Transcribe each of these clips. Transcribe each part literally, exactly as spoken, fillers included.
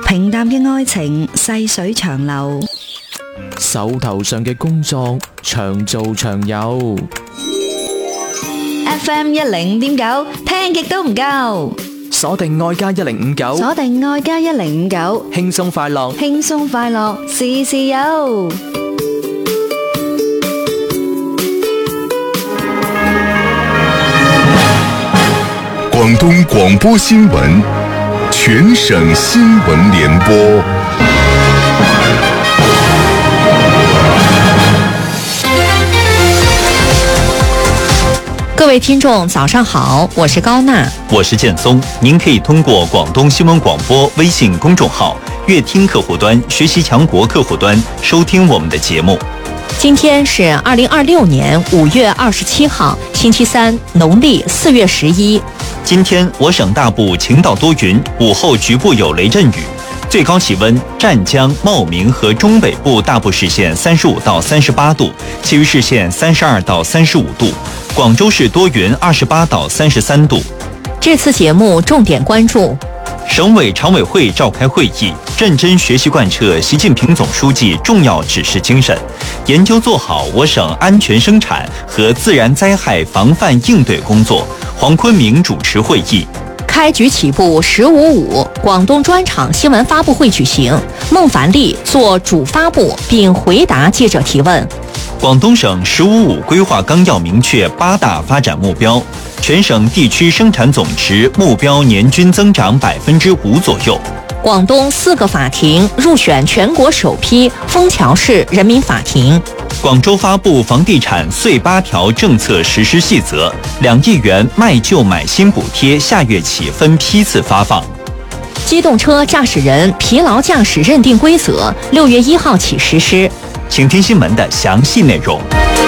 平淡嘅愛情細水長流， 手頭上嘅工作長做長有。 F M 一零五點九，聽極都唔夠。 鎖定愛家一零五九， 鎖定愛家一零五九， 輕鬆快樂， 輕鬆快樂，事事有。 廣東廣播新聞，全省新聞聯播。 各位聽眾早上好，我是高娜， 我是建松。您可以通過廣東新聞廣播微信公眾號、粵聽客戶端、學習強國客戶端收聽我們的節目。 今天是二零二六年五月二十七號，星期三，農曆四月十一。 今天我省大部晴到多雲，午後局部有雷陣雨，最高氣溫湛江、茂名和中北部大部市縣三十五到三十八度，其餘市縣三十二到三十五度。廣州市多雲，二十八到三十三度。 這次節目重點關注： 省委常委會召開會議，認真學習貫徹習近平總書記重要指示精神，研究做好我省安全生產和自然災害防範應對工作。黃坤明主持會議。 開局起步十五五，廣東專場新聞發佈會舉行，孟凡利做主發佈並回答記者提問。 廣東省十五五規劃綱要明確八大發展目標，全省地區生產總值目標年均增長百分之五左右。 廣東四個法庭入選全國首批楓橋市人民法庭。 廣州發布房地產遂八條政策實施細則，兩億元賣舊買新補貼下月起分批次發放。 機動車駕駛人疲勞駕駛認定規則六月一號起實施。 請聽新聞的詳細內容。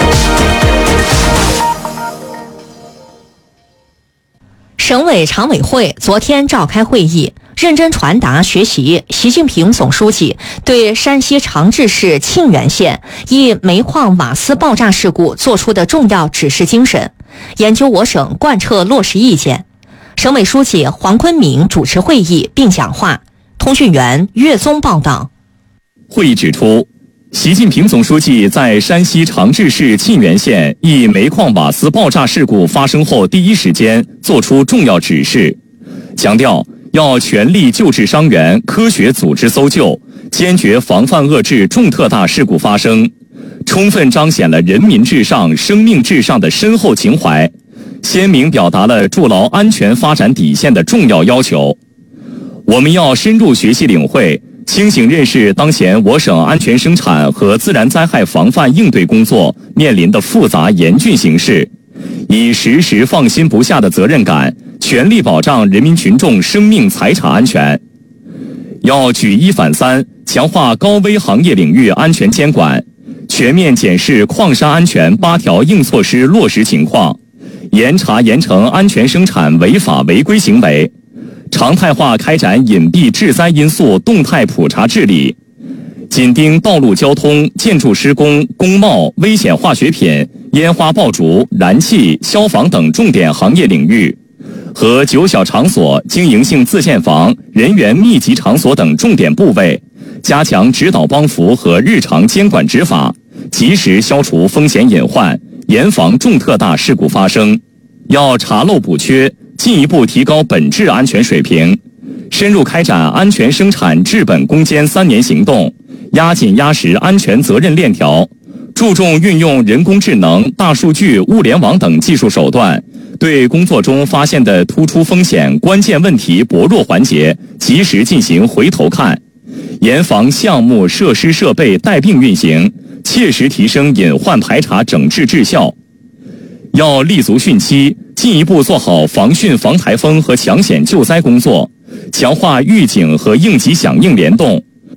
省委常委會昨天召開會議，認真傳達學習習近平總書記對山西長治市沁源縣一煤礦瓦斯爆炸事故作出的重要指示精神，研究我省貫徹落實意見。省委書記黃坤明主持會議並講話。通訊員岳宗報道。 會議指出，習近平總書記在山西長治市沁源縣一煤礦瓦斯爆炸事故發生後第一時間作出重要指示，強調要全力救治傷員，科學組織搜救，堅決防範遏制重特大事故發生，充分彰顯了人民至上、生命至上的深厚情懷，鮮明表達了築牢安全發展底線的重要要求。我們要深入學習領會，清醒認識當前我省安全生產和自然災害防範應對工作面臨的複雜嚴峻形勢，以時時放心不下的責任感，全力保障人民群眾生命財產安全。要舉一反三，強化高危行業領域安全監管，全面檢視礦山安全八條硬措施落實情況，嚴查嚴懲安全生產違法違規行為，常態化開展隱蔽致災因素動態普查治理，緊盯道路交通、建築施工、工貿、危險化學品、煙花爆竹、燃氣、消防等重點行業領域，和九小場所、經營性自建房、人員密集場所等重點部位，加強指導幫扶和日常監管執法，及時消除風險隱患，嚴防重特大事故發生。要查漏補缺，進一步提高本質安全水平，深入開展安全生產治本攻堅三年行動，壓緊壓實安全責任鏈條，注重運用人工智能、大數據、物聯網等技術手段，對工作中發現的突出風險關鍵問題薄弱環節及時進行回頭看，嚴防項目設施設備帶病運行，切實提升隱患排查整治質效。要立足汛期，進一步做好防汛防颱風和搶險救災工作，強化預警和應急響應聯動，